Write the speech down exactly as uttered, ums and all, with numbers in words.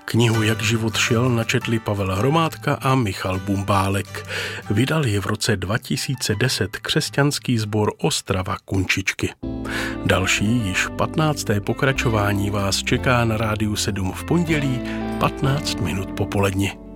Knihu Jak život šel načetli Pavel Hromádka a Michal Bumbálek. Vydal ji v roce dva tisíce deset křesťanský sbor Ostrava Kunčičky. Další, již patnácté pokračování vás čeká na Rádiu sedm v pondělí patnáct minut po poledni.